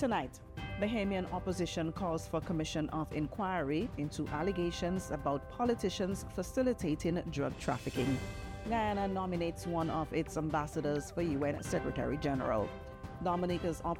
Tonight, Bahamian opposition calls for commission of inquiry into allegations about politicians facilitating drug trafficking. Guyana nominates one of its ambassadors for UN Secretary General. Dominica's